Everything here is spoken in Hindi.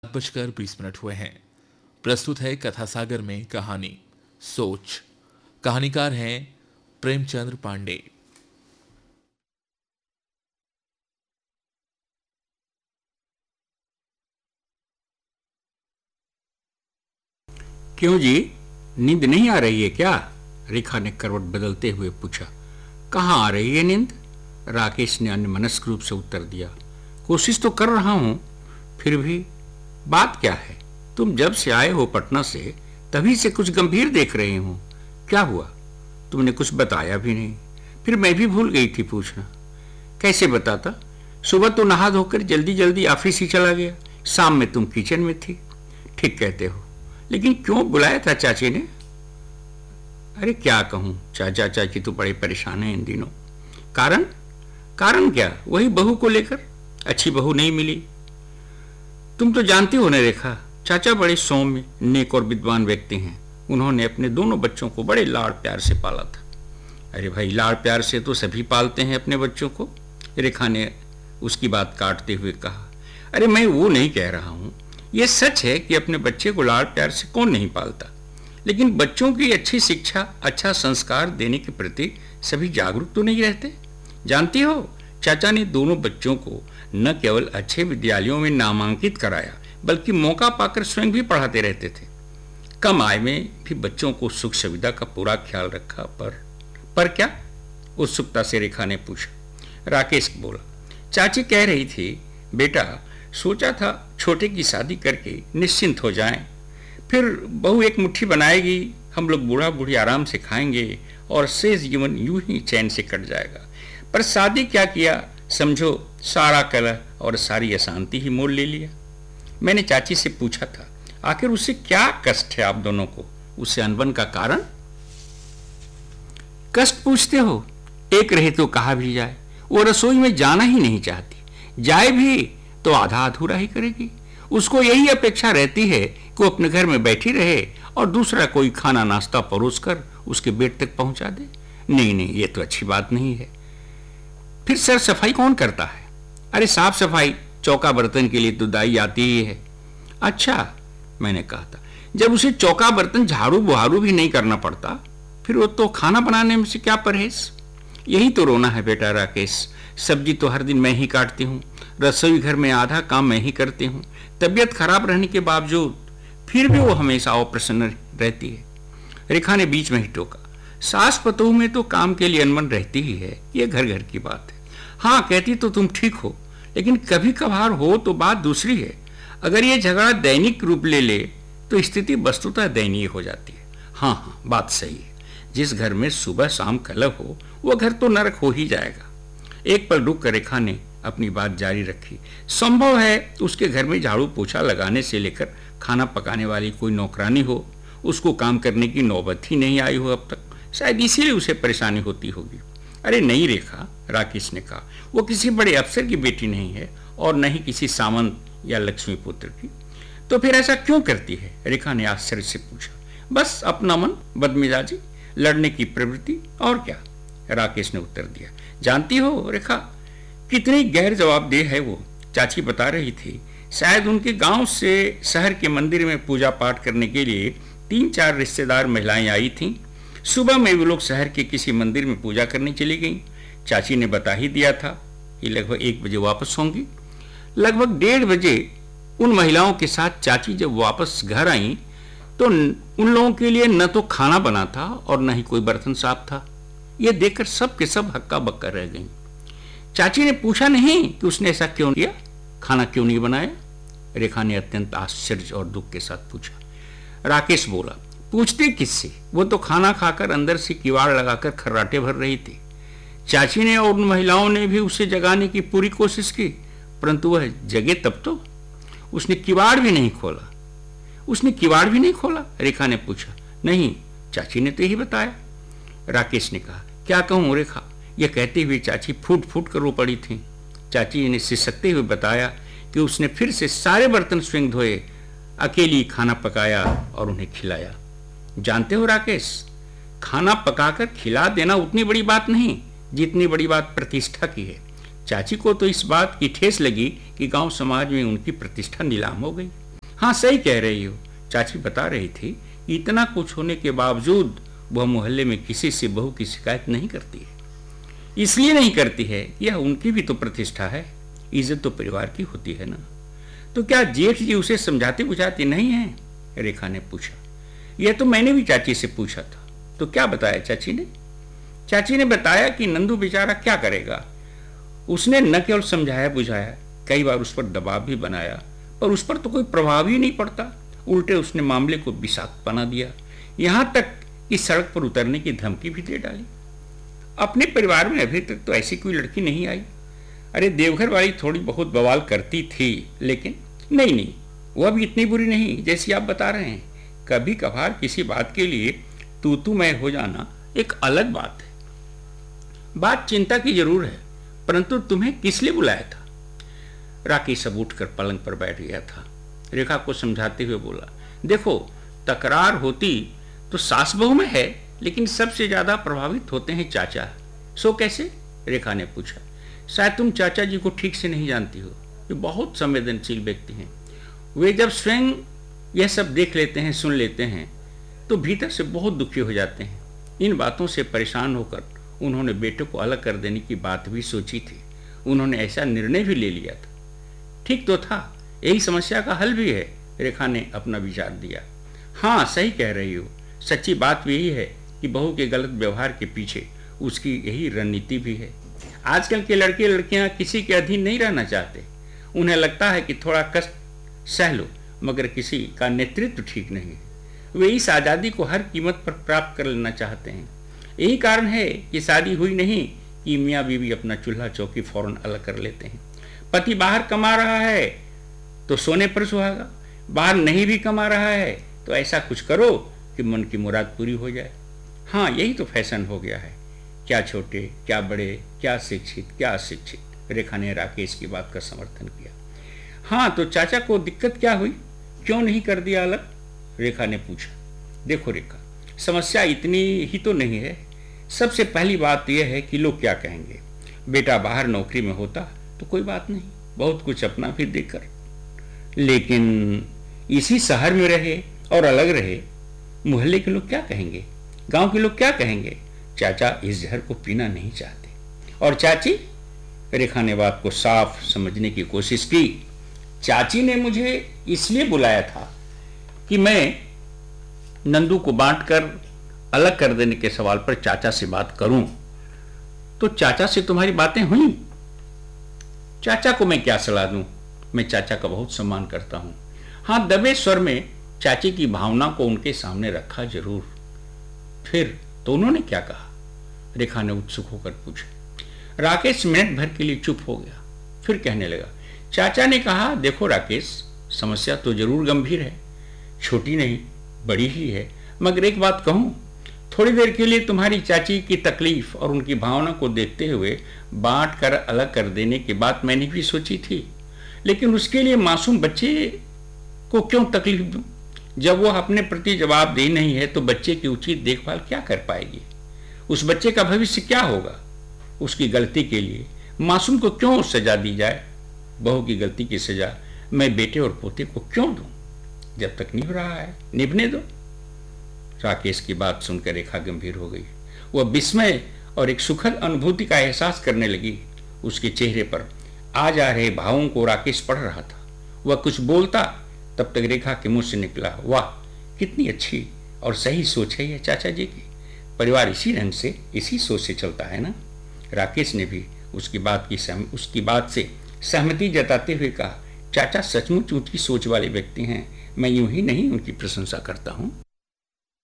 7:20 हुए हैं। प्रस्तुत है कथा सागर में कहानी सोच। कहानीकार हैं प्रेमचंद्र पांडे। क्यों जी, नींद नहीं आ रही है क्या? रेखा ने करवट बदलते हुए पूछा। कहाँ आ रही है नींद? राकेश ने अन्यमनस्क रूप से उत्तर दिया। कोशिश तो कर रहा हूं, फिर भी। बात क्या है? तुम जब से आए हो पटना से तभी से कुछ गंभीर देख रही हूं। क्या हुआ? तुमने कुछ बताया भी नहीं। फिर मैं भी भूल गई थी पूछना। कैसे बताता? सुबह तो नहा धोकर जल्दी जल्दी ऑफिस ही चला गया, शाम में तुम किचन में थी। ठीक कहते हो, लेकिन क्यों बुलाया था चाची ने? अरे क्या कहूं, चाचा चाची तो बड़े परेशान हैं इन दिनों। कारण? कारण क्या? वही बहू को लेकर। अच्छी बहू नहीं मिली। तुम तो जानती हो ना रेखा, चाचा बड़े सौम्य, नेक और विद्वान व्यक्ति हैं। उन्होंने अपने दोनों बच्चों को बड़े लाड़ प्यार से पाला था। अरे भाई, लाड़ प्यार से तो सभी पालते हैं अपने बच्चों को, रेखा ने उसकी बात काटते हुए कहा। अरे मैं वो नहीं कह रहा हूं। यह सच है कि अपने बच्चे को लाड़ प्यार से कौन नहीं पालता, लेकिन बच्चों की अच्छी शिक्षा, अच्छा संस्कार देने के प्रति सभी जागरूक तो नहीं रहते। जानती हो, चाचा ने दोनों बच्चों को न केवल अच्छे विद्यालयों में नामांकित कराया, बल्कि मौका पाकर स्वयं भी पढ़ाते रहते थे। कम आय में भी बच्चों को सुख सुविधा का पूरा ख्याल रखा। पर क्या? उत्सुकता से रेखा ने पूछा। राकेश बोला। चाची कह रही थी, बेटा सोचा था छोटे की शादी करके निश्चिंत हो जाएं, फिर बहू एक मुट्ठी बनाएगी, हम लोग बूढ़ा बूढ़ी आराम से खाएंगे और शेष जीवन यूं ही चैन से कट जाएगा। पर शादी क्या किया, समझो सारा कलह और सारी अशांति ही मोल ले लिया। मैंने चाची से पूछा था, आखिर उससे क्या कष्ट है आप दोनों को? उससे अनबन का कारण? कष्ट पूछते हो? एक रहे तो कहा भी जाए, वो रसोई में जाना ही नहीं चाहती। जाए भी तो आधा अधूरा ही करेगी। उसको यही अपेक्षा रहती है कि वो अपने घर में बैठी रहे और दूसरा कोई खाना नाश्ता परोस कर उसके बेड तक पहुंचा दे। नहीं नहीं, ये तो अच्छी बात नहीं है। फिर सर सफाई कौन करता है? अरे साफ सफाई, चौका बर्तन के लिए तो दाई आती ही है। अच्छा, मैंने कहा था, जब उसे चौका बर्तन झाड़ू बुहारू भी नहीं करना पड़ता, फिर वो तो खाना बनाने में से क्या परहेज? यही तो रोना है बेटा राकेश। सब्जी तो हर दिन मैं ही काटती हूँ, रसोई घर में आधा काम मैं ही करती हूँ। तबीयत खराब रहने के बावजूद फिर भी वो हमेशा अप्रसन्न रहती है। रेखा ने बीच में ही टोका। सास पतोह में तो काम के लिए अनमन रहती ही है, ये घर घर की बात है। हाँ, कहती तो तुम ठीक हो, लेकिन कभी कभार हो तो बात दूसरी है। अगर ये झगड़ा दैनिक रूप ले ले तो स्थिति वस्तुतः दयनीय हो जाती है। हाँ हाँ, बात सही है। जिस घर में सुबह शाम कलह हो, वो घर तो नरक हो ही जाएगा। एक पल रुक कर रेखा ने अपनी बात जारी रखी। संभव है उसके घर में झाड़ू पोछा लगाने से लेकर खाना पकाने वाली कोई नौकरानी हो, उसको काम करने की नौबत ही नहीं आई हो अब तक। शायद इसीलिए उसे परेशानी होती होगी। अरे नहीं रेखा, राकेश ने कहा, वो किसी बड़े अफसर की बेटी नहीं है और न ही किसी सामंत या लक्ष्मी पुत्र की। तो फिर ऐसा क्यों करती है? रेखा ने आश्चर्य से पूछा। बस अपना मन, बदमिजाजी, लड़ने की प्रवृत्ति, और क्या? राकेश ने उत्तर दिया। जानती हो रेखा, कितनी गैर जवाबदेह है वो। चाची बता रही थी, शायद उनके गांव से शहर के मंदिर में पूजा पाठ करने के लिए 3-4 रिश्तेदार महिलाएं आई थीं। सुबह में वो लोग शहर के किसी मंदिर में पूजा करने चली गईं। चाची ने बता ही दिया था कि लगभग 1 बजे वापस होंगी। लगभग 1:30 बजे उन महिलाओं के साथ चाची जब वापस घर आई तो उन लोगों के लिए न तो खाना बना था और न ही कोई बर्तन साफ था। ये देखकर सब के सब हक्का बक्का रह गईं। चाची ने पूछा नहीं कि उसने ऐसा क्यों किया, खाना क्यों नहीं बनाया? रेखा ने अत्यंत आश्चर्य और दुख के साथ पूछा। राकेश बोला, पूछते किससे? वो तो खाना खाकर अंदर से किवाड़ लगाकर खर्राटे भर रही थी। चाची ने और उन महिलाओं ने भी उसे जगाने की पूरी कोशिश की, परंतु वह जगे तब तो। उसने किवाड़ भी नहीं खोला। उसने किवाड़ भी नहीं खोला? रेखा ने पूछा। नहीं, चाची ने तो यही बताया। राकेश ने कहा। क्या कहूँ रेखा, यह कहते हुए चाची फूट फूट कर रो पड़ी थी। चाची ने सिसकते हुए बताया कि उसने फिर से सारे बर्तन स्वयं धोए, अकेली खाना पकाया और उन्हें खिलाया। जानते हो राकेश, खाना पकाकर खिला देना उतनी बड़ी बात नहीं जितनी बड़ी बात प्रतिष्ठा की है। चाची को तो इस बात की ठेस लगी कि गांव समाज में उनकी प्रतिष्ठा नीलाम हो गई। हाँ सही कह रही हो। चाची बता रही थी कि इतना कुछ होने के बावजूद वह मोहल्ले में किसी से बहू की शिकायत नहीं करती है। इसलिए नहीं करती है, यह उनकी भी तो प्रतिष्ठा है, इज्जत तो परिवार की होती है ना। तो क्या जेठ जी उसे समझाती बुझाती नहीं है? रेखा ने पूछा। यह तो मैंने भी चाची से पूछा था। तो क्या बताया चाची ने? चाची ने बताया कि नंदू बेचारा क्या करेगा। उसने न केवल समझाया बुझाया, कई बार उस पर दबाव भी बनाया, पर उस पर तो कोई प्रभाव ही नहीं पड़ता। उल्टे उसने मामले को विषाक्त बना दिया, यहां तक कि सड़क पर उतरने की धमकी भी दे डाली। अपने परिवार में अभी तक तो ऐसी कोई लड़की नहीं आई। अरे देवघर वाली थोड़ी बहुत बवाल करती थी, लेकिन नहीं, वह भी इतनी बुरी नहीं जैसी आप बता रहे हैं। कभी कभार किसी बात के लिए तू मैं हो जाना एक अलग बात है। बात चिंता की जरूर है, परंतु तुम्हें किस लिए बुलाया था? राकेश अब उठकर पलंग पर बैठ गया था। रेखा को समझाते हुए बोला, देखो तकरार होती तो सास बहू में है, लेकिन सबसे ज्यादा प्रभावित होते हैं चाचा। सो कैसे? रेखा ने पूछा। शायद तुम चाचा जी को ठीक से नहीं जानती हो। वे बहुत संवेदनशील व्यक्ति हैं। वे जब स्वयं यह सब देख लेते हैं, सुन लेते हैं, तो भीतर से बहुत दुखी हो जाते हैं। इन बातों से परेशान होकर उन्होंने बेटे को अलग कर देने की बात भी सोची थी। उन्होंने ऐसा निर्णय भी ले लिया था। ठीक तो था, यही समस्या का हल भी है। रेखा ने अपना विचार दिया। हाँ सही कह रही हो। सच्ची बात यही है कि बहू के गलत व्यवहार के पीछे उसकी यही रणनीति भी है। आजकल के लड़के लड़कियां किसी के अधीन नहीं रहना चाहते। उन्हें लगता है कि थोड़ा कष्ट सह लो, मगर किसी का नेतृत्व ठीक नहीं है। वे इस आज़ादी को हर कीमत पर प्राप्त कर लेना चाहते हैं। यही कारण है कि शादी हुई नहीं कि मियाँ बीवी अपना चूल्हा चौकी फौरन अलग कर लेते हैं। पति बाहर कमा रहा है तो सोने पर सुहागा, बाहर नहीं भी कमा रहा है तो ऐसा कुछ करो कि मन की मुराद पूरी हो जाए। हाँ यही तो फैशन हो गया है। क्या छोटे, क्या बड़े, क्या शिक्षित, क्या अशिक्षित। रेखा ने राकेश की बात का समर्थन किया। हाँ तो चाचा को दिक्कत क्या हुई, क्यों नहीं कर दिया अलग? रेखा ने पूछा। देखो रेखा, समस्या इतनी ही तो नहीं है। सबसे पहली बात यह है कि लोग क्या कहेंगे। बेटा बाहर नौकरी में होता तो कोई बात नहीं, बहुत कुछ अपना भी देकर, लेकिन इसी शहर में रहे और अलग रहे, मोहल्ले के लोग क्या कहेंगे, गांव के लोग क्या कहेंगे। चाचा इस जहर को पीना नहीं चाहते। और चाची? रेखा ने बात को साफ समझने की कोशिश की। चाची ने मुझे इसलिए बुलाया था कि मैं नंदू को बांटकर अलग कर देने के सवाल पर चाचा से बात करूं। तो चाचा से तुम्हारी बातें हुई? चाचा को मैं क्या सलाह दूं? मैं चाचा का बहुत सम्मान करता हूं। हाँ दबे स्वर में चाची की भावना को उनके सामने रखा जरूर। फिर तो उन्होंने क्या कहा? रेखा ने उत्सुक होकर पूछा। राकेश मिनट भर के लिए चुप हो गया, फिर कहने लगा। चाचा ने कहा, देखो राकेश, समस्या तो जरूर गंभीर है, छोटी नहीं बड़ी ही है, मगर एक बात कहूं, थोड़ी देर के लिए तुम्हारी चाची की तकलीफ और उनकी भावना को देखते हुए बांट कर अलग कर देने की बात मैंने भी सोची थी, लेकिन उसके लिए मासूम बच्चे को क्यों तकलीफ दूं? जब वह अपने प्रति जवाबदेह नहीं है तो बच्चे की उचित देखभाल क्या कर पाएगी? उस बच्चे का भविष्य क्या होगा? उसकी गलती के लिए मासूम को क्यों सजा दी जाए? बहू की गलती की सजा मैं बेटे और पोते को क्यों दूं? जब तक निभ रहा है निभने दो। राकेश की बात सुनकर रेखा गंभीर हो गई। वह विस्मय और एक सुखद अनुभूति का एहसास करने लगी। उसके चेहरे पर आ जा रहे भावों को राकेश पढ़ रहा था। वह कुछ बोलता तब तक रेखा के मुंह से निकला, वाह कितनी अच्छी और सही सोच है यह चाचा जी की। परिवार इसी ढंग से, इसी सोच से चलता है ना। राकेश ने भी उसकी बात से सहमति जताते हुए कहा, चाचा सचमुच ऊंची सोच वाले व्यक्ति हैं। मैं यूं ही नहीं उनकी प्रशंसा करता हूं।